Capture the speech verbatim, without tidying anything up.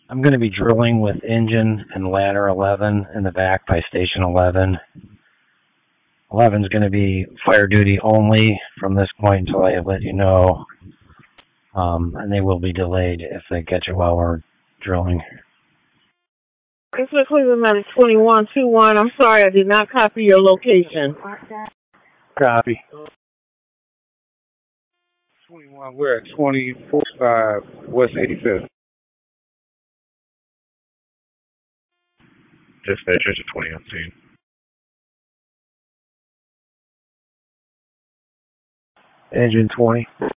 I'm going to be drilling with engine and ladder eleven in the back by station eleven. eleven is going to be fire duty only from this point until I let you know. Um, and they will be delayed if they catch it while we're drilling. This is Cleveland Medic twenty-one twenty-one. I'm sorry I did not copy your location. Copy. twenty-one, we're at twenty-four five West eighty-fifth. Dispatcher to twenty on scene. Engine twenty.